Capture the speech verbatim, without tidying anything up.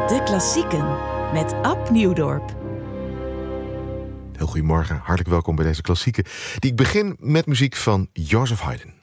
De Klassieken met Ab Nieuwdorp. Heel goedemorgen, hartelijk welkom bij deze klassieken. Die ik begin met muziek van Joseph Haydn.